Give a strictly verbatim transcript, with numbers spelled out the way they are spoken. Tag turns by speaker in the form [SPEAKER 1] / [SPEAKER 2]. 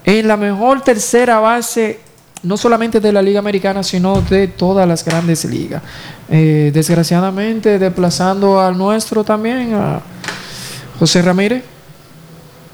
[SPEAKER 1] en la mejor tercera base, no solamente de la Liga Americana, sino de todas las grandes ligas. Eh, desgraciadamente, desplazando al nuestro también, a José Ramírez.